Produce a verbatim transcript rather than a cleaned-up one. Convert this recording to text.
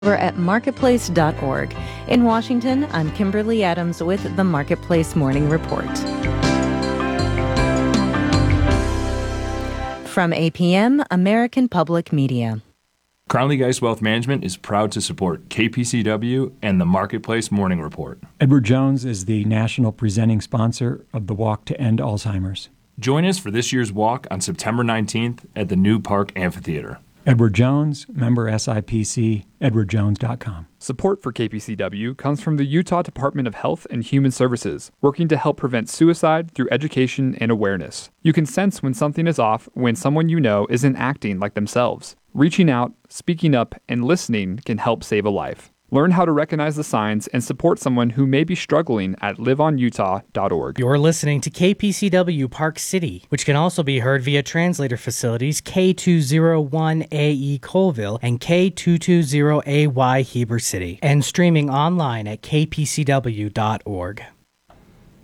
Over at marketplace dot org. In Washington, I'm Kimberly Adams with the Marketplace Morning Report. From A P M, American Public Media. Crown League Ice Wealth Management is proud to support K P C W and the Marketplace Morning Report. Edward Jones is the national presenting sponsor of the Walk to End Alzheimer's. Join us for this year's walk on September nineteenth at the New Park Amphitheater. Edward Jones, member S I P C, edward jones dot com. Support for K P C W comes from the Utah Department of Health and Human Services, working to help prevent suicide through education and awareness. You can sense when something is off when someone you know isn't acting like themselves. Reaching out, speaking up, and listening can help save a life. Learn how to recognize the signs and support someone who may be struggling at live on utah dot org. You're listening to K P C W Park City, which can also be heard via translator facilities K two oh one A E Colville and K two twenty A Y Heber City, and streaming online at k p c w dot org.